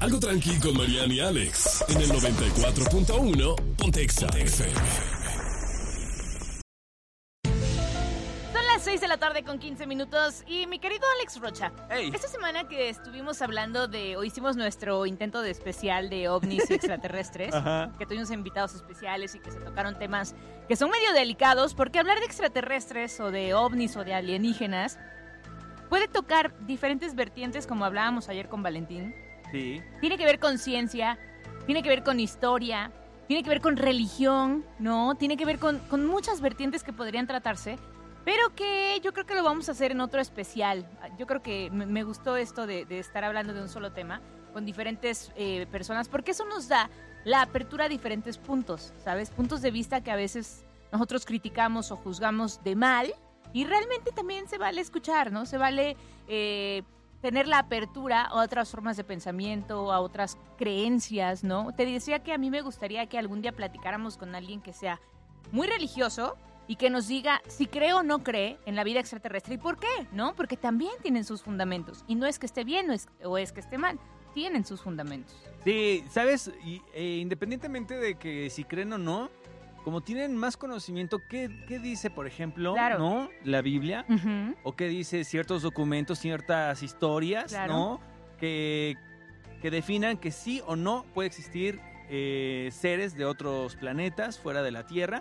Algo tranqui con Mariana y Alex en el 94.1 Ponte Exa FM. Son las 6 de la tarde con 15 minutos y mi querido Alex Rocha, Hey. Esta semana que estuvimos hablando o hicimos nuestro intento de especial de ovnis y extraterrestres, Ajá. que tuvimos invitados especiales y que se tocaron temas que son medio delicados, porque hablar de extraterrestres o de ovnis o de alienígenas puede tocar diferentes vertientes, como hablábamos ayer con Valentín. Sí. Tiene que ver con ciencia, tiene que ver con historia, tiene que ver con religión, ¿no? Tiene que ver con muchas vertientes que podrían tratarse, pero que yo creo que lo vamos a hacer en otro especial. Yo creo que me gustó esto de estar hablando de un solo tema con diferentes personas, porque eso nos da la apertura a diferentes puntos, ¿sabes? Puntos de vista que a veces nosotros criticamos o juzgamos de mal, y realmente también se vale escuchar, ¿no? Se vale tener la apertura a otras formas de pensamiento, a otras creencias, ¿no? Te decía que a mí me gustaría que algún día platicáramos con alguien que sea muy religioso y que nos diga si cree o no cree en la vida extraterrestre y por qué, ¿no? Porque también tienen sus fundamentos. Y no es que esté bien o es que esté mal, tienen sus fundamentos. Sí, ¿sabes? Independientemente de que si creen o no, como tienen más conocimiento, ¿qué dice, por ejemplo, Claro. ¿no? La Biblia? Ujú. ¿O qué dice ciertos documentos, ciertas historias, Claro. ¿no? Que definan que sí o no puede existir seres de otros planetas fuera de la Tierra.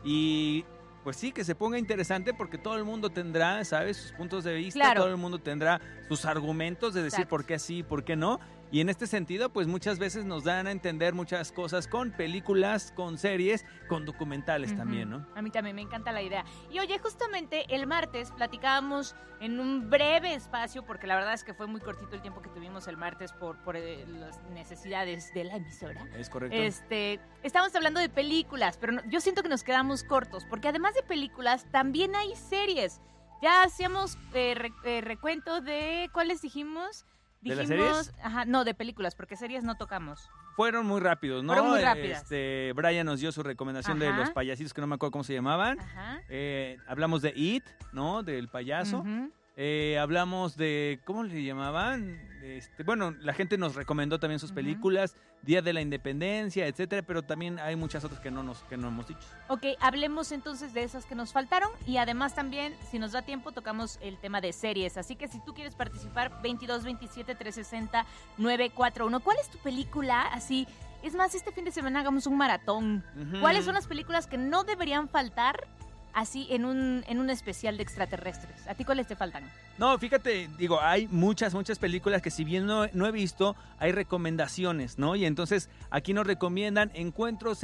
Y pues sí, que se ponga interesante porque todo el mundo tendrá, ¿sabes? Sus puntos de vista, Claro. todo el mundo tendrá sus argumentos de decir Exacto. por qué sí y por qué no. Y en este sentido, pues muchas veces nos dan a entender muchas cosas con películas, con series, con documentales también, ¿no? A mí también me encanta la idea. Y oye, justamente el martes platicábamos en un breve espacio, porque la verdad es que fue muy cortito el tiempo que tuvimos el martes por las necesidades de la emisora. Es correcto. Estábamos hablando de películas, pero yo siento que nos quedamos cortos, porque además de películas, también hay series. Ya hacíamos recuento de, ¿cuáles dijimos? ¿De las series? Ajá, no, de películas, porque series no tocamos. Fueron muy rápidos, ¿no? Fueron muy rápidas. Brian nos dio su recomendación de Ajá. los payasitos, que no me acuerdo cómo se llamaban. Ajá. Hablamos de It, ¿no? Del payaso. Ujú. Hablamos de, ¿cómo le llamaban? Bueno, la gente nos recomendó también sus películas, Día de la Independencia, etcétera, pero también hay muchas otras que no hemos dicho. Ok, hablemos entonces de esas que nos faltaron y además también, si nos da tiempo, tocamos el tema de series. Así que si tú quieres participar, 22 27 360 941. ¿Cuál es tu película? Así, es más, este fin de semana hagamos un maratón. Ujú. ¿Cuáles son las películas que no deberían faltar así en un especial de extraterrestres? ¿A ti cuáles te faltan? No, fíjate, digo, hay muchas películas que si bien no he visto, hay recomendaciones, ¿no? Y entonces aquí nos recomiendan Encuentros